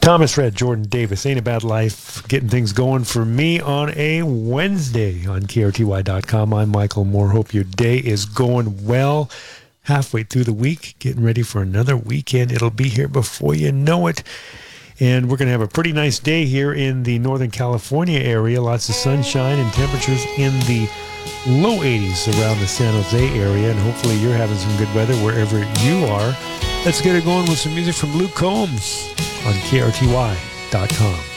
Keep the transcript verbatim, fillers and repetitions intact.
Thomas Red, Jordan Davis, Ain't a Bad Life, getting things going for me on a Wednesday on K R T Y dot com. I'm Michael Moore. Hope your day is going well. Halfway through the week, getting ready for another weekend. It'll be here before you know it. And we're going to have a pretty nice day here in the Northern California area. Lots of sunshine and temperatures in the low eighties around the San Jose area. And hopefully you're having some good weather wherever you are. Let's get it going with some music from Luke Combs on K R T Y dot com.